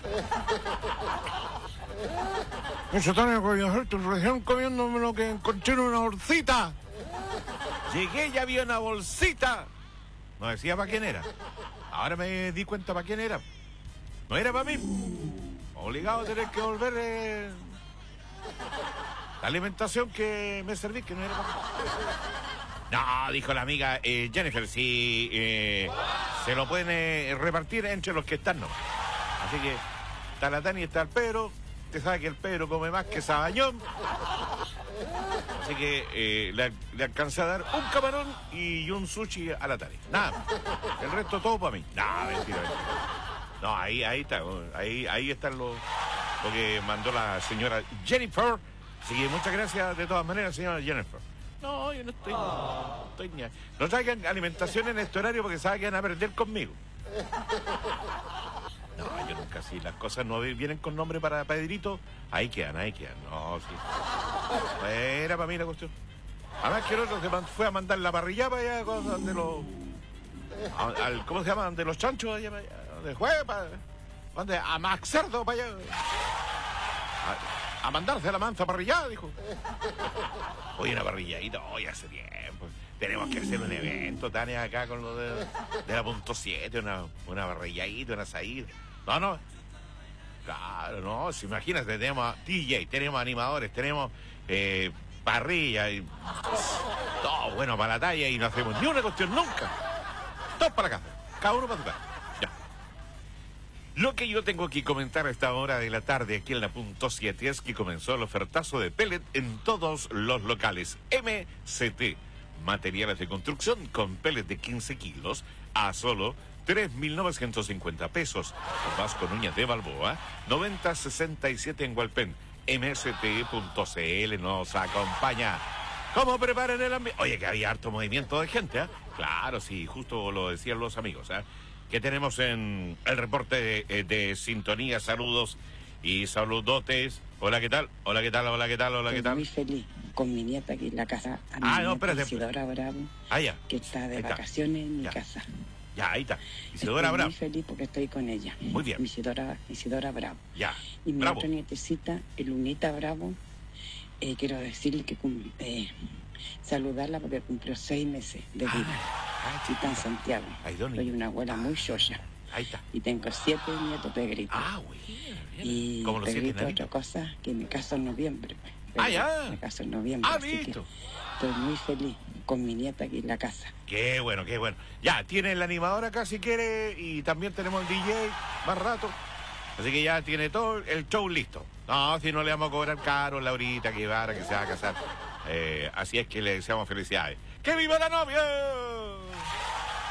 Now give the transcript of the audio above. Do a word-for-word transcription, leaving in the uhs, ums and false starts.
Eso Tania, coño, estoy recién comiéndome lo que encontré en una bolsita. Llegué y había una bolsita. No decía para quién era. Ahora me di cuenta para quién era. No era para mí. Obligado a tener que volver eh, la alimentación que me serví, que no era para mí. No, dijo la amiga eh, Jennifer, si eh, se lo pueden eh, repartir entre los que están, no. Así que está la Tani y está el Pedro. Usted sabe que el Pedro come más que Sabañón. Así que eh, le, le alcancé a dar un camarón y un sushi a la Tani. Nada. El resto todo para mí. No, mentira, mentira. No, ahí, ahí está. Ahí, ahí está lo, lo que mandó la señora Jennifer. Así que muchas gracias de todas maneras, señora Jennifer. No, yo no estoy... No, estoy ni... No traigan alimentación en este horario porque saben que van a perder conmigo. No, yo nunca, si las cosas no vienen con nombre para Pedrito, ahí quedan, ahí quedan. No, sí. Era para mí la cuestión. Además que el otro se fue a mandar la parrilla para allá, donde los... Al, ¿cómo se llama? Donde los chanchos, allá para allá, donde juega, para... Donde, a Max Cerdo, para allá. A, a mandarse la manza parrillada, dijo. Oye, una parrilladita, hoy hace tiempo. Tenemos que hacer un evento, Tania, acá con lo de, de la punto siete, una, una parrilladita, una asadita. No, no. Claro, no, si imagínate, tenemos D J, tenemos animadores, tenemos eh, parrilla y todo bueno para la talla y no hacemos ni una cuestión nunca. Todos para la casa, cada uno para su casa. Ya. Lo que yo tengo que comentar a esta hora de la tarde aquí en la punto siete es que comenzó el ofertazo de pellet en todos los locales. M C T, materiales de construcción con pellet de quince kilos a solo tres mil novecientos cincuenta pesos. Más con uñas de Balboa, noventa sesenta y siete en Hualpén. M S T punto C L nos acompaña. ¿Cómo preparan el ambiente? Oye, que había harto movimiento de gente, ¿eh? Claro, sí, justo lo decían los amigos, ¿eh? Que tenemos en el reporte de, de sintonía, saludos y saludotes. Hola, ¿qué tal? Hola, ¿qué tal? Hola, ¿qué tal? Hola, ¿qué tal? Estoy muy feliz con mi nieta aquí en la casa. A mi ah, no, nieta espérate. Isidora Bravo, ah, ya. que está de Ahí vacaciones está. en mi Ya. casa. Ya, ahí está. Isidora estoy Bravo. muy feliz porque estoy con ella. Muy bien. Isidora, Isidora Bravo. Ya. Y mi Bravo. otra nietecita, Lunita Bravo, eh, quiero decirle que cum- eh, saludarla porque cumplió seis meses de vida. Ah, y está en Santiago. Ay, Doni. Soy una abuela muy xoya. Ahí está. Y tengo siete nietos pegritos. Ah, güey. Y Como los siete Pedrito, enanitos. otra cosa, que me caso en noviembre. pues. Ah, ya. Me caso en noviembre. Ah, así que listo. estoy muy feliz con mi nieta aquí en la casa. Qué bueno, qué bueno. Ya, tiene el animador acá si quiere y también tenemos el D J más rato. Así que ya tiene todo el show listo. No, si no le vamos a cobrar caro Laurita Guevara que se va a casar. Eh, así es que le deseamos felicidades. ¡Que viva la novia!